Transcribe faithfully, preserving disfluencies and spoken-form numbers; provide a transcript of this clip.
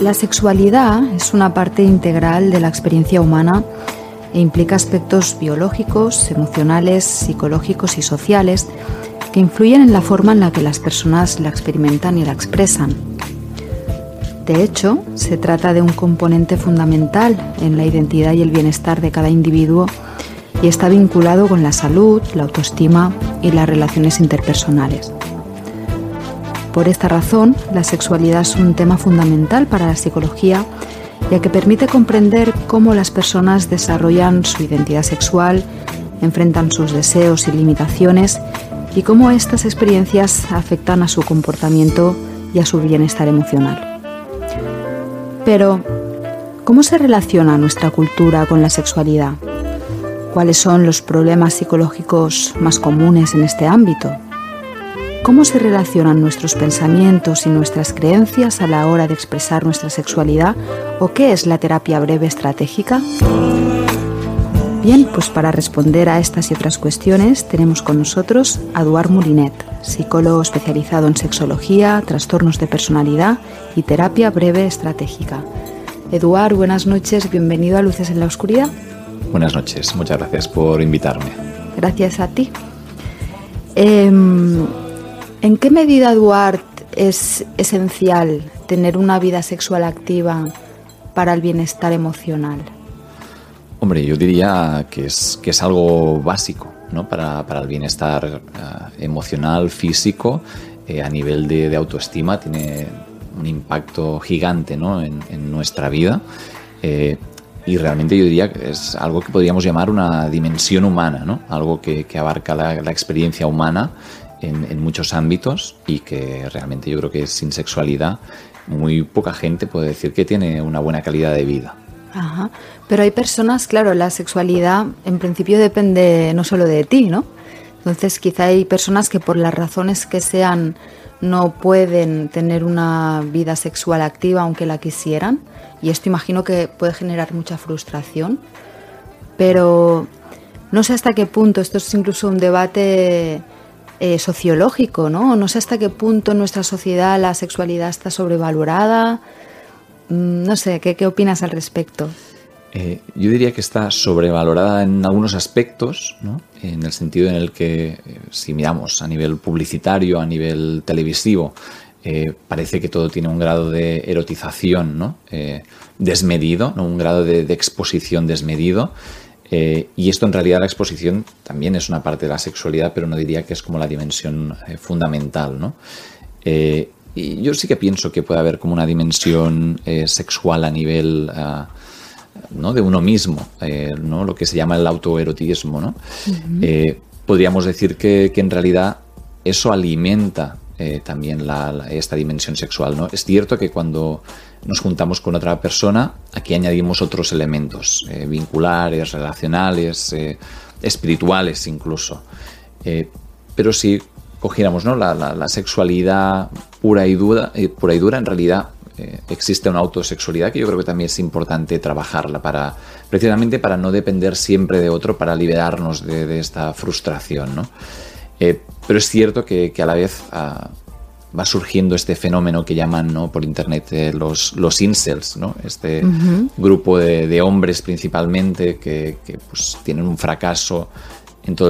La sexualidad es una parte integral de la experiencia humana e implica aspectos biológicos, emocionales, psicológicos y sociales que influyen en la forma en la que las personas la experimentan y la expresan. De hecho, se trata de un componente fundamental en la identidad y el bienestar de cada individuo y está vinculado con la salud, la autoestima y las relaciones interpersonales. Por esta razón, la sexualidad es un tema fundamental para la psicología, ya que permite comprender cómo las personas desarrollan su identidad sexual, enfrentan sus deseos y limitaciones y cómo estas experiencias afectan a su comportamiento y a su bienestar emocional. Pero, ¿cómo se relaciona nuestra cultura con la sexualidad? ¿Cuáles son los problemas psicológicos más comunes en este ámbito? ¿Cómo se relacionan nuestros pensamientos y nuestras creencias a la hora de expresar nuestra sexualidad? ¿O qué es la terapia breve estratégica? Bien, pues para responder a estas y otras cuestiones tenemos con nosotros a Eduard Molinet, psicólogo especializado en sexología, trastornos de personalidad y terapia breve estratégica. Eduard, buenas noches, bienvenido a Luces en la Oscuridad. Buenas noches, muchas gracias por invitarme. Gracias a ti. Eh, ¿En qué medida, Eduard, es esencial tener una vida sexual activa para el bienestar emocional? Hombre, yo diría que es, que es algo básico, ¿no? para, para el bienestar uh, emocional, físico, eh, a nivel de, de autoestima, tiene un impacto gigante, ¿no? en, en nuestra vida. Eh, y realmente yo diría que es algo que podríamos llamar una dimensión humana, ¿no? Algo que, que abarca la, la experiencia humana En, en muchos ámbitos y que realmente yo creo que sin sexualidad muy poca gente puede decir que tiene una buena calidad de vida. Ajá. Pero hay personas, claro, la sexualidad en principio depende no solo de ti, ¿no? Entonces quizá hay personas que por las razones que sean no pueden tener una vida sexual activa aunque la quisieran, y esto imagino que puede generar mucha frustración, pero no sé hasta qué punto, esto es incluso un debate Eh, sociológico, ¿no? No sé hasta qué punto en nuestra sociedad la sexualidad está sobrevalorada. Mm, no sé, ¿qué, qué opinas al respecto? Eh, yo diría que está sobrevalorada en algunos aspectos, ¿no? En el sentido en el que, eh, si miramos a nivel publicitario, a nivel televisivo, eh, parece que todo tiene un grado de erotización, ¿no? Eh, desmedido, ¿no? Un grado de, de exposición desmedido. Eh, y esto en realidad la exposición también es una parte de la sexualidad, pero no diría que es como la dimensión eh, fundamental, ¿no? Eh, y yo sí que pienso que puede haber como una dimensión eh, sexual a nivel uh, ¿no? de uno mismo, eh, ¿no? Lo que se llama el autoerotismo, ¿no? Uh-huh. Eh, podríamos decir que, que en realidad eso alimenta eh, también la, la, esta dimensión sexual, ¿no? Es cierto que cuando nos juntamos con otra persona, aquí añadimos otros elementos eh, vinculares, relacionales, eh, espirituales incluso. Eh, pero si cogiéramos, ¿no? la, la, la sexualidad pura y dura, eh, pura y dura, en realidad eh, existe una autosexualidad que yo creo que también es importante trabajarla para, precisamente para no depender siempre de otro, para liberarnos de, de esta frustración, ¿no? Eh, pero es cierto que, que a la vez uh, va surgiendo este fenómeno que llaman, ¿no? por internet eh, los, los incels, ¿no? Este uh-huh. grupo de, de hombres principalmente que, que pues, tienen un fracaso